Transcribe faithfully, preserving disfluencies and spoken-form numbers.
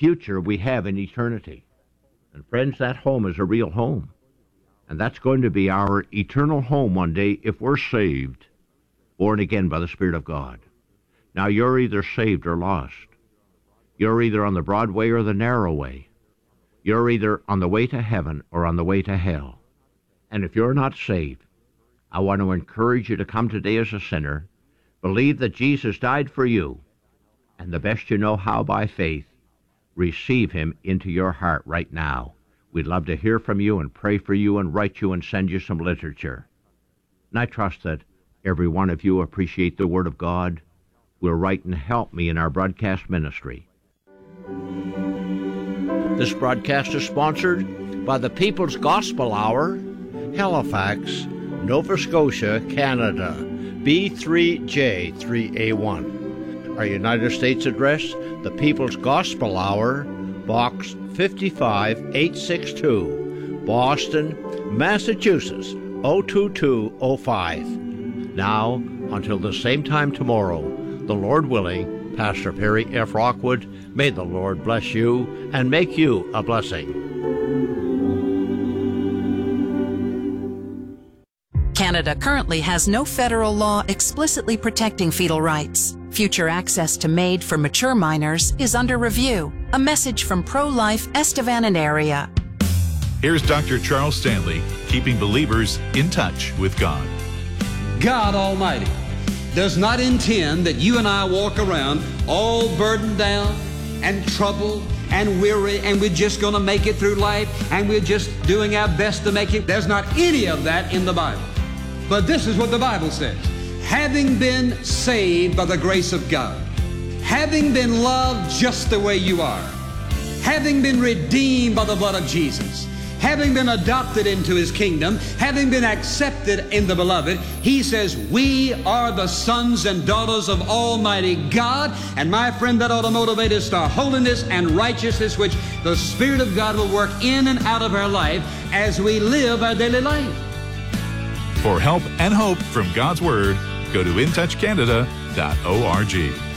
future we have in eternity. And friends, that home is a real home. And that's going to be our eternal home one day if we're saved, born again by the Spirit of God. Now, you're either saved or lost. You're either on the broad way or the narrow way. You're either on the way to heaven or on the way to hell. And if you're not saved, I want to encourage you to come today as a sinner, believe that Jesus died for you, and the best you know how, by faith, receive him into your heart right now. We'd love to hear from you and pray for you and write you and send you some literature. And I trust that every one of you appreciate the Word of God, will write and help me in our broadcast ministry. This broadcast is sponsored by the People's Gospel Hour, Halifax, Nova Scotia, Canada, B three J three A one. Our United States address, the People's Gospel Hour, Box fifty-five eight sixty-two, Boston, Massachusetts, oh two two oh five. Now, until the same time tomorrow, the Lord willing, Pastor Perry F. Rockwood, may the Lord bless you and make you a blessing. Canada currently has no federal law explicitly protecting fetal rights. Future access to MAID for mature minors is under review. A message from Pro-Life Estevan and area. Here's Doctor Charles Stanley, keeping believers in touch with God. God Almighty does not intend that you and I walk around all burdened down and troubled and weary, and we're just going to make it through life, and we're just doing our best to make it. There's not any of that in the Bible. But this is what the Bible says. Having been saved by the grace of God, having been loved just the way you are, having been redeemed by the blood of Jesus, having been adopted into his kingdom, having been accepted in the beloved, he says we are the sons and daughters of Almighty God. And my friend, that ought to motivate us to holiness and righteousness, which the Spirit of God will work in and out of our life as we live our daily life. For help and hope from God's Word, go to in touch canada dot org.